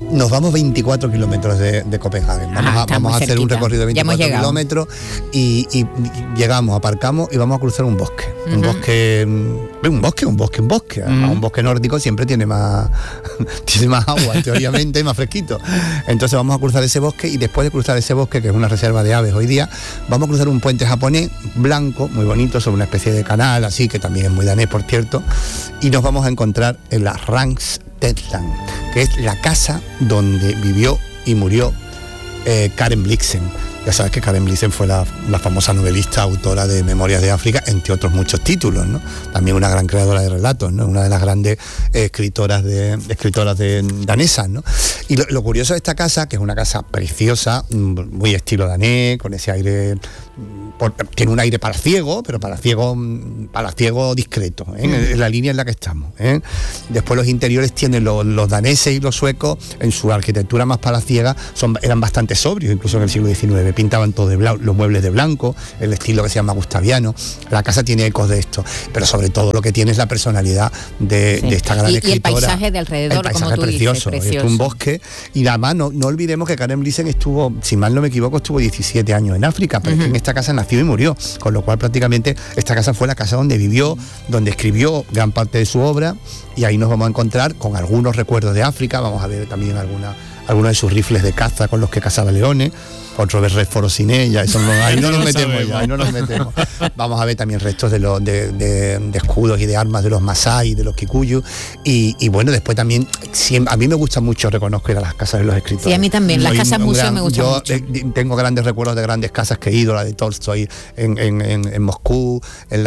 Nos vamos 24 kilómetros de Copenhague. Vamos a hacer un recorrido de 24 kilómetros y llegamos, aparcamos y vamos a cruzar un bosque. Un bosque. Un bosque nórdico siempre tiene más agua, teóricamente, más fresquito. Entonces vamos a cruzar ese bosque y después de cruzar ese bosque, que es una reserva de aves hoy día, vamos a cruzar un puente japonés blanco, muy bonito, sobre una especie de canal, así, que también es muy danés, por cierto, y nos vamos a encontrar en la Rangstedland, que es la casa donde vivió y murió Karen Blixen. Ya sabes que Karen Blixen fue la famosa novelista, autora de Memorias de África, entre otros muchos títulos, ¿no? También una gran creadora de relatos, ¿no? Una de las grandes escritoras danesas, ¿no? Y lo curioso de esta casa, que es una casa preciosa, muy estilo danés, con ese aire, tiene un aire palaciego, pero palaciego discreto, ¿eh? En la línea en la que estamos, ¿eh? Después los interiores tienen los daneses y los suecos, en su arquitectura más palaciega, eran bastante sobrios, incluso en el siglo XIX. Pintaban todo de blanco, los muebles de blanco, el estilo que se llama gustaviano. La casa tiene ecos de esto, pero sobre todo lo que tiene es la personalidad de esta gran escritora. Y el paisaje de alrededor, el paisaje, como tú precioso, dices, precioso. Es un bosque, y además no olvidemos que Karen Blixen estuvo, si mal no me equivoco, estuvo 17 años en África, pero en esta casa nació y murió, con lo cual prácticamente esta casa fue la casa donde vivió, donde escribió gran parte de su obra, y ahí nos vamos a encontrar con algunos recuerdos de África. Vamos a ver también algunos de sus rifles de caza con los que cazaba leones, otro vez Redford sin ella, eso ahí no nos metemos. Vamos a ver también restos de escudos y de armas de los Masái, de los Kikuyu, y bueno, después también, a mí me gusta mucho, reconozco, ir a las casas de los escritores. Sí, a mí también, las casas museo me gustan mucho. Yo tengo grandes recuerdos de grandes casas que he ido, la de Tolstoy en Moscú,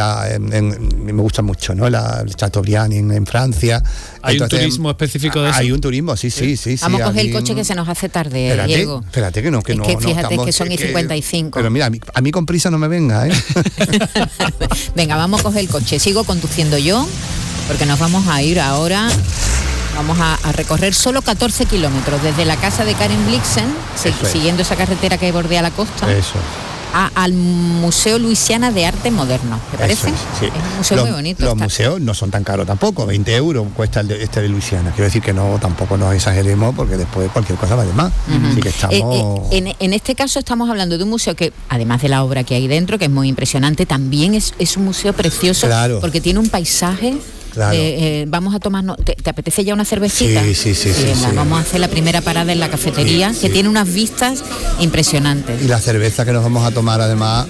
me gusta mucho, ¿no? El Chateaubriand en Francia. ¿Hay un turismo específico de eso? Hay un turismo, sí. Vamos a coger el coche, que se nos hace tarde, Diego. Espérate que no. Fíjate que son y 55. Pero mira, a mí con prisa no me venga, ¿eh? Venga, vamos a coger el coche. Sigo conduciendo yo, porque nos vamos a ir ahora. Vamos a recorrer solo 14 kilómetros desde la casa de Karen Blixen, siguiendo esa carretera que bordea la costa. Eso. Al Museo Luisiana de Arte Moderno, ¿te parece? Sí. Es un museo muy bonito. Los museos no son tan caros tampoco, 20 euros cuesta este de Luisiana. Quiero decir que tampoco nos exageremos, porque después cualquier cosa vale más. Así que estamos... en este caso estamos hablando de un museo que, además de la obra que hay dentro, que es muy impresionante, también es un museo precioso, claro, porque tiene un paisaje... Claro. Vamos a tomarnos... ¿Te apetece ya una cervecita? Sí. Vamos a hacer la primera parada en la cafetería, que tiene unas vistas impresionantes. Y la cerveza que nos vamos a tomar, además,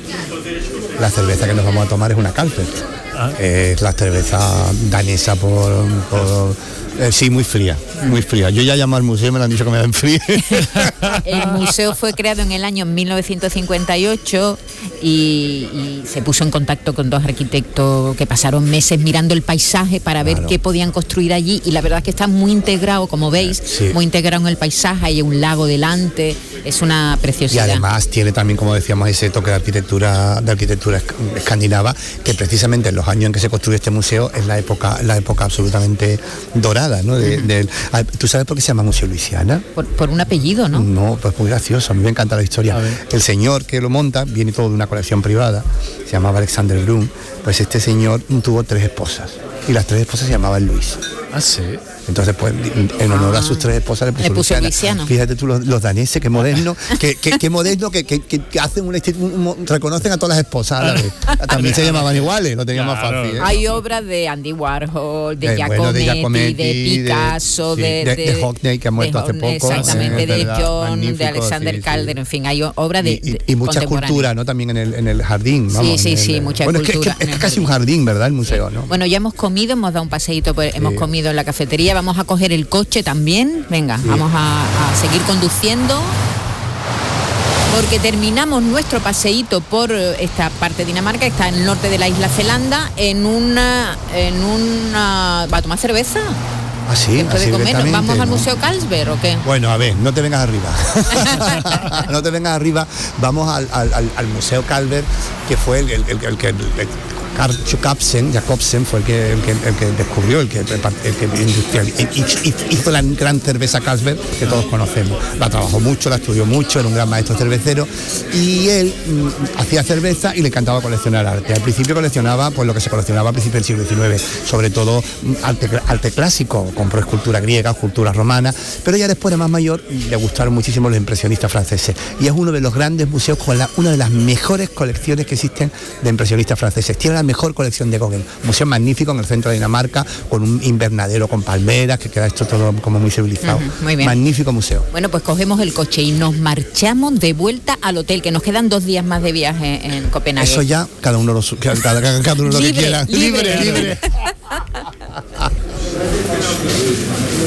es una Carlsberg. Es la cerveza danesa sí, muy fría. Yo ya llamo al museo y me lo han dicho que me dan fría. El museo fue creado en el año 1958 y se puso en contacto con dos arquitectos que pasaron meses mirando el paisaje para ver qué podían construir allí, y la verdad es que está muy integrado, como veis, muy integrado en el paisaje. Hay un lago delante, es una preciosidad. Y además tiene también, como decíamos, ese toque de arquitectura escandinava, que precisamente en los años en que se construye este museo es la época absolutamente dorada, ¿no? ¿Tú sabes por qué se llama Museo Luisiana? Por un apellido, ¿no? No, pues muy gracioso, a mí me encanta la historia. El señor que lo monta viene todo de una colección privada, se llamaba Alexander Bloom. Pues este señor tuvo 3 esposas y las 3 esposas se llamaban Luis. Ah, sí. Entonces, pues, en honor a sus 3 esposas le puso Luisiana. Fíjate tú, los daneses, qué moderno, qué moderno, que hacen reconocen a todas las esposas a la vez. También se llamaban iguales, lo tenían más fácil, ¿eh? Hay obras de Andy Warhol, de Giacometti, de Picasso, de Hockney, que ha muerto hace poco. Exactamente, de John, de Alexander Calder, en fin, hay obras y mucha cultura, ¿no? También en el jardín. Vamos, sí, mucha cultura. Es casi un jardín, ¿verdad? El museo, ¿no? Bueno, ya hemos comido, hemos dado un paseíto, hemos comido en la cafetería. Vamos a coger el coche también. Venga, vamos a seguir conduciendo, porque terminamos nuestro paseíto por esta parte de Dinamarca, que está en el norte de la isla Zelanda, en una ¿va a tomar cerveza? Así de comer. ¿Vamos al Museo Carlsberg o qué? Bueno, a ver, no te vengas arriba. Vamos al Museo Carlsberg, que fue el que Carl Jacobsen fue el que descubrió, el que hizo la gran cerveza Carlsberg que todos conocemos. La trabajó mucho, la estudió mucho, era un gran maestro cervecero, y él hacía cerveza y le encantaba coleccionar arte. Al principio coleccionaba pues lo que se coleccionaba a principios del siglo XIX, sobre todo arte clásico, compró escultura griega, escultura romana, pero ya después de más mayor le gustaron muchísimo los impresionistas franceses, y es uno de los grandes museos con una de las mejores colecciones que existen de impresionistas franceses. Tiene la mejor colección de Gauguin, museo magnífico en el centro de Dinamarca, con un invernadero con palmeras, que queda esto todo como muy civilizado. Muy bien. Magnífico museo. Bueno, pues cogemos el coche y nos marchamos de vuelta al hotel, que nos quedan 2 días más de viaje en Copenhague. Eso ya, cada uno lo que quiera. Libre.